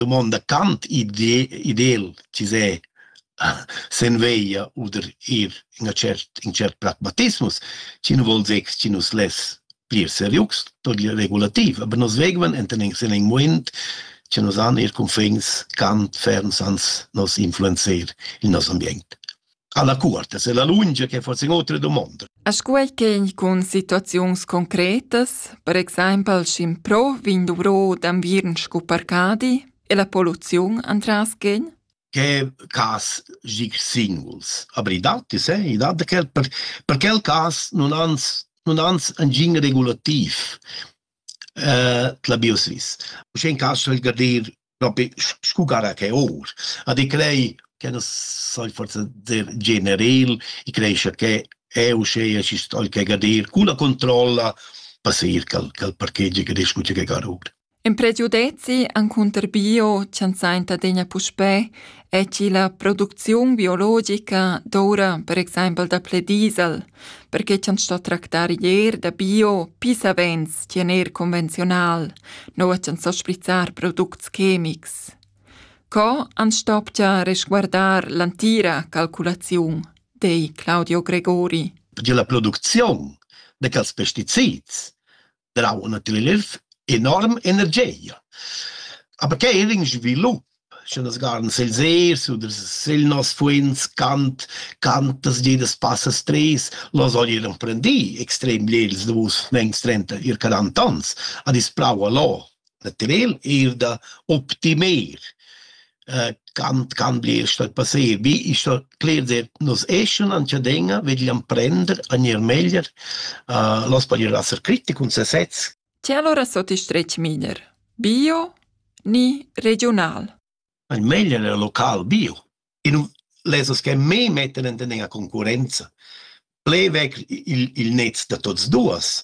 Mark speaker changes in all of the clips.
Speaker 1: domanda cant ideal ci se sen veia oder in cert pragmatismus, ci non vuol dire che ci non les plir seriux, tot il regulativ, aber nos vegvan en un moment ci nos han confins cant fern sans nos influencer il nostro ambiente. Alla corte, se la lunga che forse in altre domande.
Speaker 2: A scuol che con situazioni concrete, per esempio, in pro vinduro d'ambiern scoparcadi e la polluzione andras gen?
Speaker 1: Che cas gic singuls. Aber i dati che per quel cas non ans un gin regulativ la biosvis. C'è in caso il gadir proprio scugara che or. Ad i crei che non so forse der general, i crei che è uscire ci sto che gadir, culla controlla passir cal parcheggi che discute che garur.
Speaker 2: In pregiudizi an contro bio c'anzainta degna puspè e ci la produzione biologica d'ora, per esempio da plediesel, perché c'an sto tractare ier da bio pisavens gener convencional, no c'an so sprizzar products chemics. Co an stopcia resguardar l'antira calculazione dei Claudio Gregori.
Speaker 1: Perché la produzione di quei pesticidi drau naturalmente enorm energia. Aber che è in sviluppo, se nos garn sel sers oder sel nos fuens cantas jedes passas tres, los olieron prendi extrem liels dus nengs 30 ir 40 ans, ad isprava lo naturel da optimer can blir stat passer vi ist klar der nos eschen an chadenga vegliam prender an ihr meglio los palir asser critic und se setz.
Speaker 2: C'è allora sottistrecci miglior? Bio ni regional?
Speaker 1: Il meglio è local bio. E non lesos che me mettere in una concorrenza. Plevec il netz da tots duas.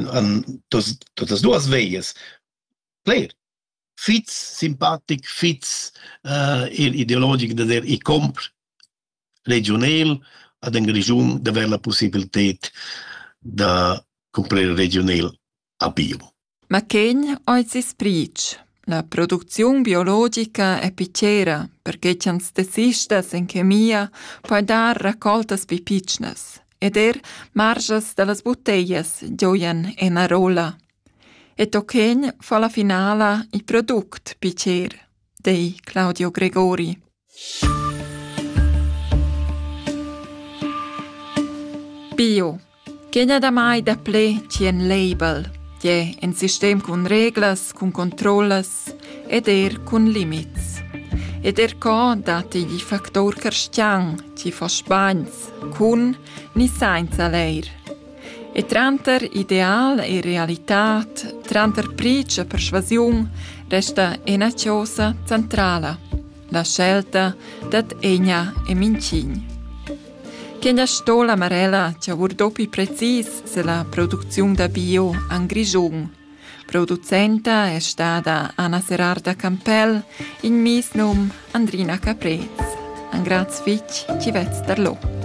Speaker 1: Totes duas veias. Plev. Fitz simpatic, fitz ideologic da der i compr regional ad en regiun da ver la possibilitat da comprare regional a bio.
Speaker 2: Ma che oggi si spric? La produzione biologica è piccera perché c'è stesistas in chemia puoi dar raccoltas pipicnas ed marges delle bottiglie gioien in a rolla. E tocchen fa la finala i product piccer dei Claudio Gregori. Bio. Che da mai da ple c'è label. Je un sistem con reglas, con controllas ed con limits. Ed co dati gli factor carstian ci fa spagns, con ni senza leir. E tranter ideal e realitat, tranter pric e persuasion, resta una cosa centrale, la scelta dat egna e mincin. Che la stola amarella ci ha doppio precis se la produzione da bio an Grigion. Producenta è stata Anna Serarda Campel, in mis nom Andrina Caprez. An grazie fitch ci vezz darlo.